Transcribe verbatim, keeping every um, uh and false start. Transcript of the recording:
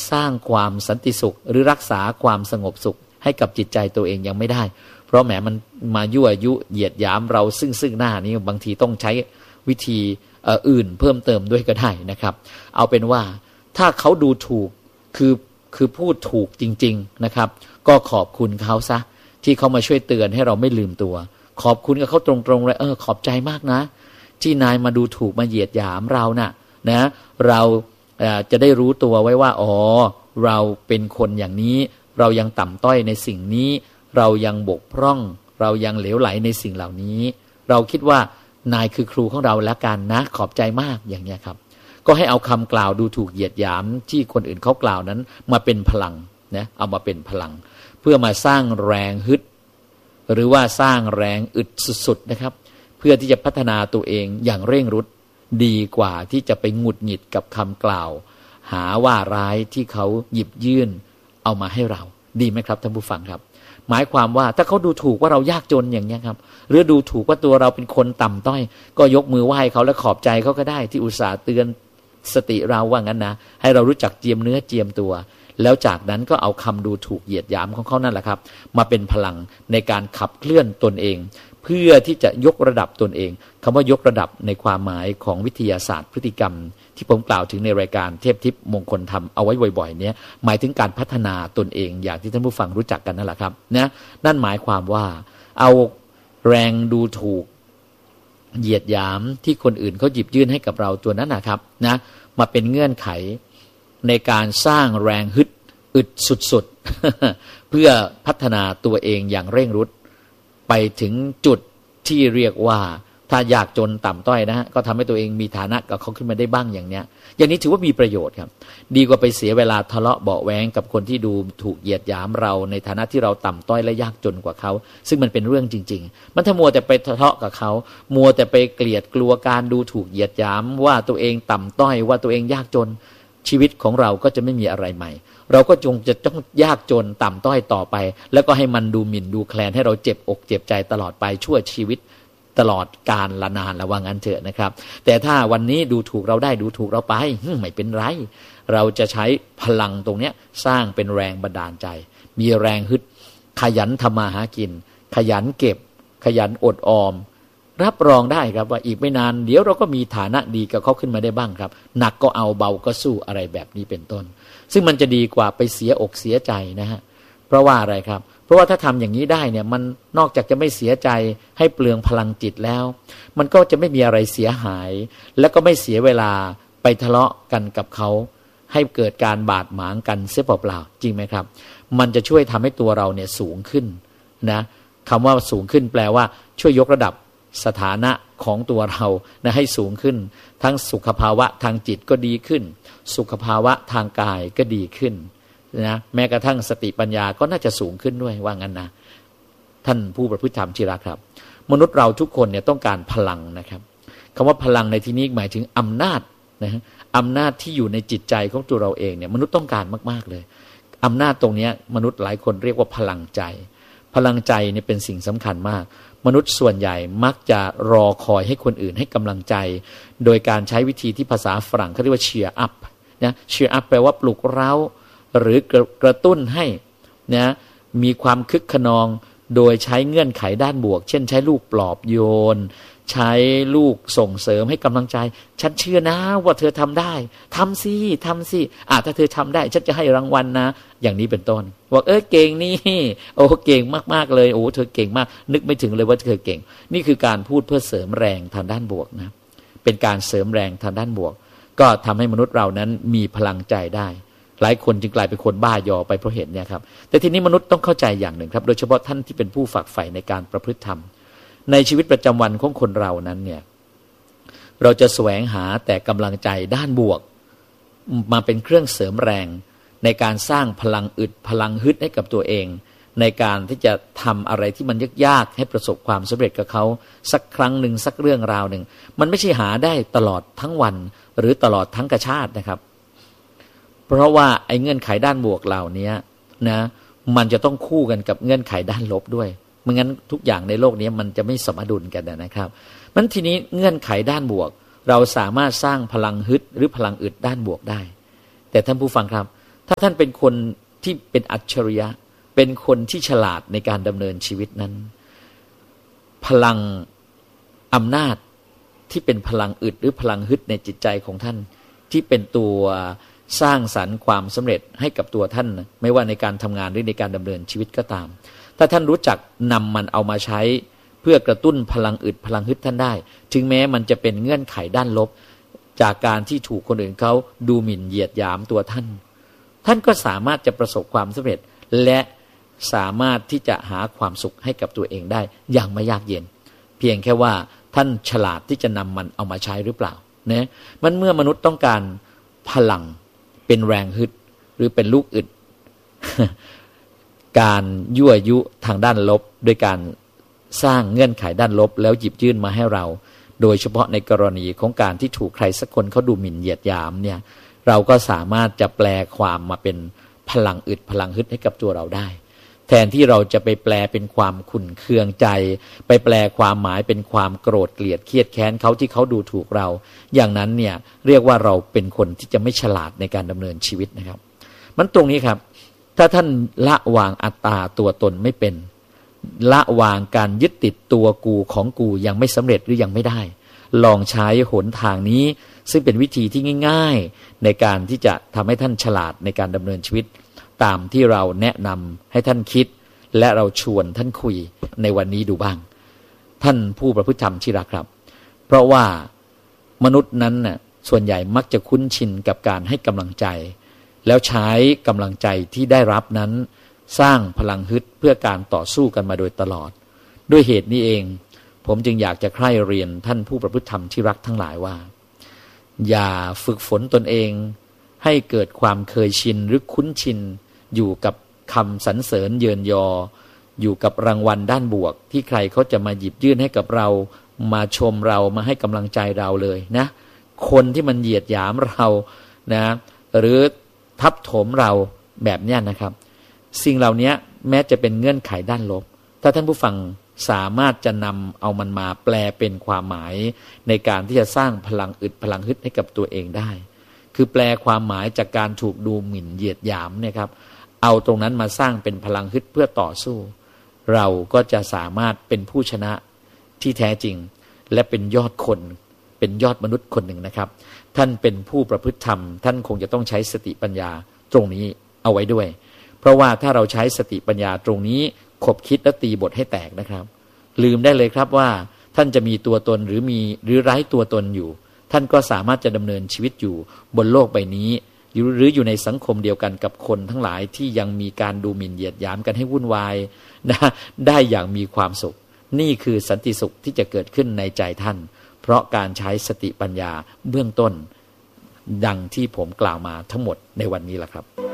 สร้างความสันติสุขหรือรักษาความสงบสุขให้กับจิตใจตัวเองยังไม่ได้เพราะแหมมันมายั่วยุเหยียดหยามเราซึ่งซึ่งหน้านี้บางทีต้องใช้วิธีอื่นเพิ่มเติมด้วยก็ได้นะครับเอาเป็นว่าถ้าเขาดูถูกคือคือพูดถูกจริงๆนะครับก็ขอบคุณเขาซะที่เขามาช่วยเตือนให้เราไม่ลืมตัวขอบคุณกับเขาตรงๆเลยเออขอบใจมากนะที่นายมาดูถูกมาเหยียดหยามเราน่ะนะเราจะได้รู้ตัวไว้ว่าอ๋อเราเป็นคนอย่างนี้เรายังต่ำต้อยในสิ่งนี้เรายังบกพร่องเรายังเหลวไหลในสิ่งเหล่านี้เราคิดว่านายคือครูของเราแล้วกันนะขอบใจมากอย่างนี้ครับก็ให้เอาคำกล่าวดูถูกเหยียดหยามที่คนอื่นเขากล่าวนั้นมาเป็นพลังนะเอามาเป็นพลังเพื่อมาสร้างแรงฮึดหรือว่าสร้างแรงอึดสุดๆนะครับเพื่อที่จะพัฒนาตัวเองอย่างเร่งรุดดีกว่าที่จะไปหงุดหงิดกับคำกล่าวหาว่าร้ายที่เขาหยิบยื่นเอามาให้เราดีไหมครับท่านผู้ฟังครับหมายความว่าถ้าเขาดูถูกว่าเรายากจนอย่างนี้ครับหรือดูถูกว่าตัวเราเป็นคนต่ำต้อยก็ยกมือไหว้เขาและขอบใจเขาก็ได้ที่อุตส่าห์เตือนสติเราว่างั้นนะให้เรารู้จักเจียมเนื้อเจียมตัวแล้วจากนั้นก็เอาคำดูถูกเหยียดหยามของเขานั่นแหละครับมาเป็นพลังในการขับเคลื่อนตนเองเพื่อที่จะยกระดับตนเองคำว่ายกระดับในความหมายของวิทยาศาสตร์พฤติกรรมที่ผมกล่าวถึงในรายการเทพทิพย์มงคลธรรมเอาไว้บ่อยๆเนี้ยหมายถึงการพัฒนาตนเองอย่างที่ท่านผู้ฟังรู้จักกันนั่นแหละครับนะนั่นหมายความว่าเอาแรงดูถูกเหยียดหยามที่คนอื่นเขาหยิบยื่นให้กับเราตัวนั้นนะครับนะมาเป็นเงื่อนไขในการสร้างแรงฮึดอึดสุดๆ เพื่อพัฒนาตัวเองอย่างเร่งรุดไปถึงจุดที่เรียกว่าถ้ายากจนต่ำต้อยนะฮะก็ทำให้ตัวเองมีฐานะกับเขาขึ้นมาได้บ้างอย่างเนี้ยอย่างนี้ถือว่ามีประโยชน์ครับดีกว่าไปเสียเวลาทะเลาะเบาะแว้งกับคนที่ดูถูกเหยียดหยามเราในฐานะที่เราต่ำต้อยและยากจนกว่าเขาซึ่งมันเป็นเรื่องจริงๆมันถ้ามัวแต่ไปทะเลาะกับเขามัวแต่ไปเกลียดกลัวการดูถูกเหยียดหยามว่าตัวเองต่ำต้อยว่าตัวเองยากจนชีวิตของเราก็จะไม่มีอะไรใหม่เราก็จงจะต้องยากจนต่ำต้อยต่อไปแล้วก็ให้มันดูหมิ่นดูแคลนให้เราเจ็บอกเจ็บใจตลอดไปชั่วชีวิตตลอดกาลละนานละว่างั้นเถอะนะครับแต่ถ้าวันนี้ดูถูกเราได้ดูถูกเราไปไม่เป็นไรเราจะใช้พลังตรงนี้สร้างเป็นแรงบันดาลใจมีแรงฮึดขยันทำมาหากินขยันเก็บขยันอดออมรับรองได้ครับว่าอีกไม่นานเดี๋ยวเราก็มีฐานะดีกับเขาขึ้นมาได้บ้างครับหนักก็เอาเบาก็สู้อะไรแบบนี้เป็นต้นซึ่งมันจะดีกว่าไปเสียอกเสียใจนะฮะเพราะว่าอะไรครับเพราะว่าถ้าทำอย่างนี้ได้เนี่ยมันนอกจากจะไม่เสียใจให้เปลืองพลังจิตแล้วมันก็จะไม่มีอะไรเสียหายและก็ไม่เสียเวลาไปทะเลาะกันกับเขาให้เกิดการบาดหมางกันเสียเปล่าๆจริงไหมครับมันจะช่วยทำให้ตัวเราเนี่ยสูงขึ้นนะคำว่าสูงขึ้นแปลว่าช่วยยกระดับสถานะของตัวเรานะให้สูงขึ้นทั้งสุขภาวะทางจิตก็ดีขึ้นสุขภาวะทางกายก็ดีขึ้นนะแม้กระทั่งสติปัญญาก็น่าจะสูงขึ้นด้วยว่างั้นนะท่านผู้ประพฤติธรรมที่รักครับมนุษย์เราทุกคนเนี่ยต้องการพลังนะครับคำว่าพลังในที่นี้หมายถึงอำนาจนะอำนาจที่อยู่ในจิตใจของตัวเราเองเนี่ยมนุษย์ต้องการมากๆเลยอำนาจตรงนี้มนุษย์หลายคนเรียกว่าพลังใจพลังใจเนี่ยเป็นสิ่งสำคัญมากมนุษย์ส่วนใหญ่มักจะรอคอยให้คนอื่นให้กำลังใจโดยการใช้วิธีที่ภาษาฝรั่งเขาเรียกว่า cheer up นะ cheer up แปลว่าปลุกเร้าหรือกระตุ้นให้นะมีความคึกขนองโดยใช้เงื่อนไขด้านบวกเช่นใช้ลูกปลอบโยนใช้ลูกส่งเสริมให้กำลังใจฉันเชื่อนะว่าเธอทำได้ทำสิทำสิอ่ะถ้าเธอทำได้ฉันจะให้รางวัลนะอย่างนี้เป็นต้นบอกเออเก่งนี่โอ้เก่งมากๆเลยโอ้เธอเก่งมากนึกไม่ถึงเลยว่าเธอเก่งนี่คือการพูดเพื่อเสริมแรงทางด้านบวกนะเป็นการเสริมแรงทางด้านบวกก็ทำให้มนุษย์เรานั้นมีพลังใจได้หลายคนจึงกลายเป็นคนบ้ายอไปเพราะเหตุเนี่ยครับแต่ทีนี้มนุษย์ต้องเข้าใจอย่างหนึ่งครับโดยเฉพาะท่านที่เป็นผู้ฝักใฝ่ในการประพฤติธรรมในชีวิตประจำวันของคนเรานั้นเนี่ยเราจะแสวงหาแต่กำลังใจด้านบวกมาเป็นเครื่องเสริมแรงในการสร้างพลังอึดพลังฮึดให้กับตัวเองในการที่จะทำอะไรที่มันยากๆให้ประสบความสำเร็จกับเขาสักครั้งหนึ่งสักเรื่องราวหนึ่งมันไม่ใช่หาได้ตลอดทั้งวันหรือตลอดทั้งกชาตินะครับเพราะว่าไอ้เงื่อนไขด้านบวกเหล่านี้นะมันจะต้องคู่กันกับเงื่อนไขด้านลบด้วยไม่งั้นทุกอย่างในโลกนี้มันจะไม่สมดุลกันนะครับมันทีนี้เงื่อนไขด้านบวกเราสามารถสร้างพลังฮึดหรือพลังอึดด้านบวกได้แต่ท่านผู้ฟังครับถ้าท่านเป็นคนที่เป็นอัจฉริยะเป็นคนที่ฉลาดในการดำเนินชีวิตนั้นพลังอำนาจที่เป็นพลังอึดหรือพลังฮึดในจิตใจของท่านที่เป็นตัวสร้างสรรค์ความสำเร็จให้กับตัวท่านไม่ว่าในการทำงานหรือในการดำเนินชีวิตก็ตามถ้าท่านรู้จักนำมันเอามาใช้เพื่อกระตุ้นพลังอึดพลังฮึดท่านได้ถึงแม้มันจะเป็นเงื่อนไขด้านลบจากการที่ถูกคนอื่นเขาดูหมิ่นเหยียดหยามตัวท่านท่านก็สามารถจะประสบความสำเร็จและสามารถที่จะหาความสุขให้กับตัวเองได้อย่างไม่ยากเย็นเพียงแค่ว่าท่านฉลาดที่จะนำมันเอามาใช้หรือเปล่านะมันเมื่อมนุษย์ต้องการพลังเป็นแรงฮึดหรือเป็นลูกอึด การยั่วยุทางด้านลบโดยการสร้างเงื่อนไขด้านลบแล้วหยิบยื่นมาให้เราโดยเฉพาะในกรณีของการที่ถูกใครสักคนเขาดูหมิ่นเหยียดหยามเนี่ยเราก็สามารถจะแปลความมาเป็นพลังอึดพลังฮึดให้กับตัวเราได้แทนที่เราจะไปแปลเป็นความขุ่นเคืองใจไปแปลความหมายเป็นความโกรธเกลียดเครียดแค้นเขาที่เขาดูถูกเราอย่างนั้นเนี่ยเรียกว่าเราเป็นคนที่จะไม่ฉลาดในการดำเนินชีวิตนะครับมันตรงนี้ครับถ้าท่านละวางอัตตาตัวตนไม่เป็นละวางการยึดติดตัวกูของกูยังไม่สำเร็จหรือยังไม่ได้ลองใช้หนทางนี้ซึ่งเป็นวิธีที่ง่ายๆในการที่จะทำให้ท่านฉลาดในการดำเนินชีวิตตามที่เราแนะนำให้ท่านคิดและเราชวนท่านคุยในวันนี้ดูบ้างท่านผู้ประพฤติธรรมที่รักครับเพราะว่ามนุษย์นั้นน่ะส่วนใหญ่มักจะคุ้นชินกับการให้กำลังใจแล้วใช้กำลังใจที่ได้รับนั้นสร้างพลังฮึดเพื่อการต่อสู้กันมาโดยตลอดด้วยเหตุนี้เองผมจึงอยากจะใคร่เรียนท่านผู้ประพฤติธรรมที่รักทั้งหลายว่าอย่าฝึกฝนตนเองให้เกิดความเคยชินหรือคุ้นชินอยู่กับคำสรรเสริญเยินยออยู่กับรางวัลด้านบวกที่ใครเขาจะมาหยิบยื่นให้กับเรามาชมเรามาให้กำลังใจเราเลยนะคนที่มันเหยียดหยามเรานะหรือทับถมเราแบบนี้นะครับสิ่งเหล่านี้แม้จะเป็นเงื่อนไขด้านลบถ้าท่านผู้ฟังสามารถจะนำเอามันมาแปลเป็นความหมายในการที่จะสร้างพลังอึดพลังฮึดให้กับตัวเองได้คือแปลความหมายจากการถูกดูหมิ่นเหยียดหยามเนี่ยครับเอาตรงนั้นมาสร้างเป็นพลังฮึดเพื่อต่อสู้เราก็จะสามารถเป็นผู้ชนะที่แท้จริงและเป็นยอดคนเป็นยอดมนุษย์คนหนึ่งนะครับท่านเป็นผู้ประพฤติธรรมท่านคงจะต้องใช้สติปัญญาตรงนี้เอาไว้ด้วยเพราะว่าถ้าเราใช้สติปัญญาตรงนี้ขบคิดและตีบทให้แตกนะครับลืมได้เลยครับว่าท่านจะมีตัวตนหรือมีหรือไร้ตัวตนอยู่ท่านก็สามารถจะดำเนินชีวิตอยู่บนโลกใบนี้หรืออยู่ในสังคมเดียวกันกับคนทั้งหลายที่ยังมีการดูหมิ่นเหยียดหยามกันให้วุ่นวายนะได้อย่างมีความสุขนี่คือสันติสุขที่จะเกิดขึ้นในใจท่านเพราะการใช้สติปัญญาเบื้องต้นดังที่ผมกล่าวมาทั้งหมดในวันนี้แหละครับ